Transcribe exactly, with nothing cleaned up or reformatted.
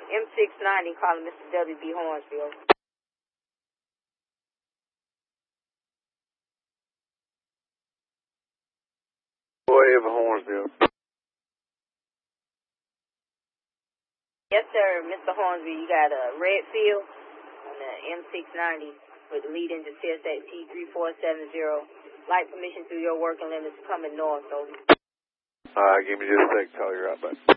M six ninety calling Mister W B Hornsby. Wave Hornsby. Yes, sir, Mister Hornsby, you got a Redfield on the M six ninety with the lead engine C S X T three four seven zero. Light permission through your working limits coming north, over. Alright, give me just a sec, tell you right back.